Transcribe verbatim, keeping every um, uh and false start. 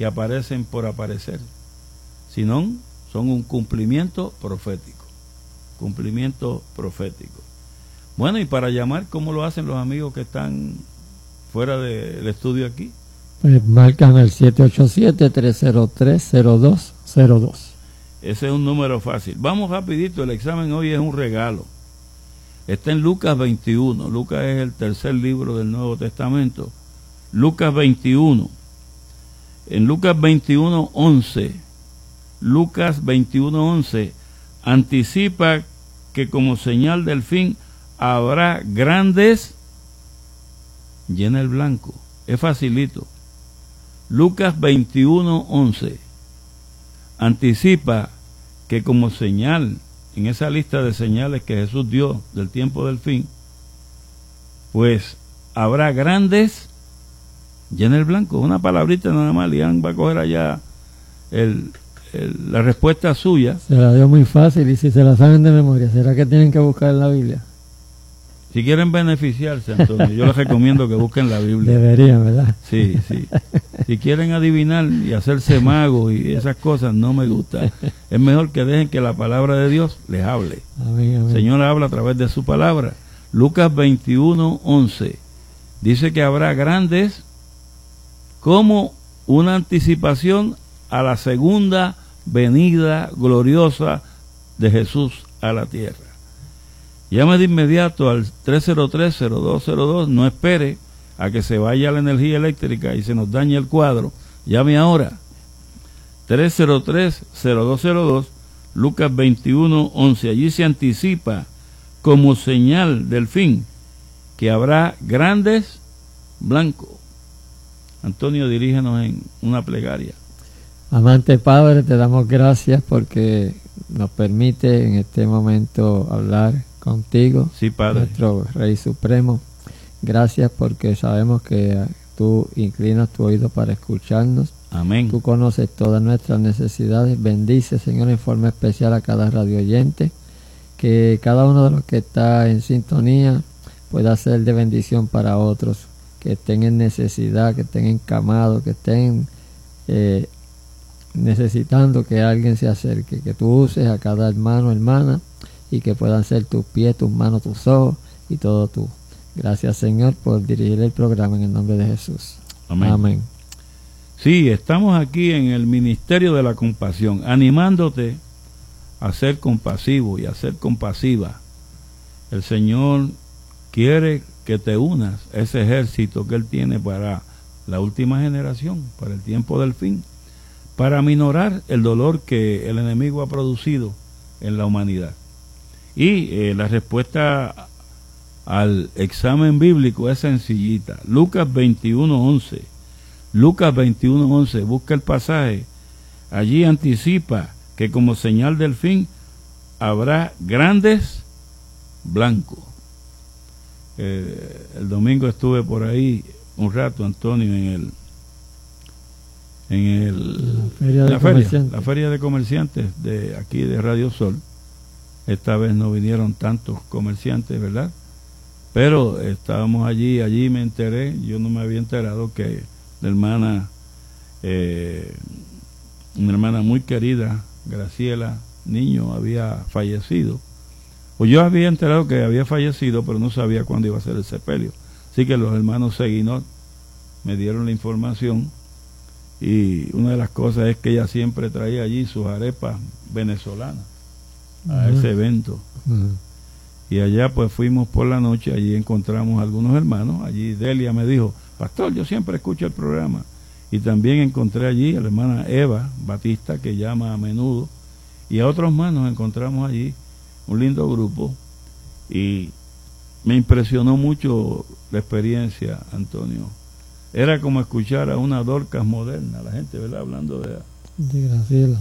que aparecen por aparecer, sino son un cumplimiento profético, cumplimiento profético. Bueno, y para llamar, ¿cómo lo hacen los amigos que están fuera del estudio aquí? Pues marcan el siete ocho siete, tres cero tres, cero dos cero dos. Ese es un número fácil. Vamos rapidito, el examen hoy es un regalo. Está en Lucas veintiuno. Lucas es el tercer libro del Nuevo Testamento. Lucas veintiuno. En Lucas veintiuno, once. Lucas veintiuno, once anticipa que como señal del fin habrá grandes, llena el blanco, es facilito. Lucas veintiuno, once anticipa que como señal, en esa lista de señales que Jesús dio del tiempo del fin, pues habrá grandes, llena el blanco, una palabrita nada más. Lian va a coger allá el, el, la respuesta suya. Se la dio muy fácil, y si se la saben de memoria, ¿será que tienen que buscar en la Biblia? Si quieren beneficiarse, Antonio, yo les recomiendo que busquen la Biblia. Deberían, ¿verdad? Sí, sí. Si quieren adivinar y hacerse magos y esas cosas, no me gusta. Es mejor que dejen que la palabra de Dios les hable. Amén, amén. El Señor habla a través de su palabra. Lucas veintiuno, once dice que habrá grandes como una anticipación a la segunda venida gloriosa de Jesús a la tierra. Llame de inmediato al tres cero tres, cero dos cero dos, no espere a que se vaya la energía eléctrica y se nos dañe el cuadro. Llame ahora, tres cero tres, cero dos cero dos, Lucas veintiuno, once. Allí se anticipa como señal del fin que habrá grandes blancos. Antonio, dirígenos en una plegaria. Amante Padre, te damos gracias porque nos permite en este momento hablar contigo, sí, Padre, nuestro Rey Supremo. Gracias porque sabemos que tú inclinas tu oído para escucharnos. Amén. Tú conoces todas nuestras necesidades. Bendice, Señor, en forma especial a cada radio oyente, que cada uno de los que está en sintonía pueda ser de bendición para otros que estén en necesidad, que estén encamados, que estén eh, necesitando que alguien se acerque, que tú uses a cada hermano, hermana, y que puedan ser tus pies, tus manos, tus ojos y todo tú. Gracias, Señor, por dirigir el programa en el nombre de Jesús. Amén. Amén. Sí, estamos aquí en el Ministerio de la Compasión, animándote a ser compasivo y a ser compasiva. El Señor quiere que te unas a ese ejército que Él tiene para la última generación, para el tiempo del fin, para aminorar el dolor que el enemigo ha producido en la humanidad. Y eh, la respuesta al examen bíblico es sencillita. Lucas veintiuno, once. Lucas veintiuno, once. Busca el pasaje. Allí anticipa que como señal del fin habrá grandes blancos. Eh, el domingo estuve por ahí un rato, Antonio, en el en el la feria de la feria, comerciantes. la feria de comerciantes de aquí de Radio Sol. Esta vez no vinieron tantos comerciantes, ¿verdad? Pero estábamos allí, allí me enteré, yo no me había enterado que la hermana, eh, una hermana muy querida, Graciela Niño, había fallecido. Pues yo había enterado que había fallecido, pero no sabía cuándo iba a ser el sepelio. Así que los hermanos Seguinot me dieron la información, y una de las cosas es que ella siempre traía allí sus arepas venezolanas a uh-huh. ese evento. Uh-huh. Y allá pues fuimos por la noche, allí encontramos algunos hermanos. Allí Delia me dijo: pastor, yo siempre escucho el programa. Y también encontré allí a la hermana Eva Batista, que llama a menudo, y a otros más nos encontramos allí, un lindo grupo, y me impresionó mucho la experiencia, Antonio. Era como escuchar a una Dorcas moderna, la gente, ¿verdad? Hablando de, de Graciela.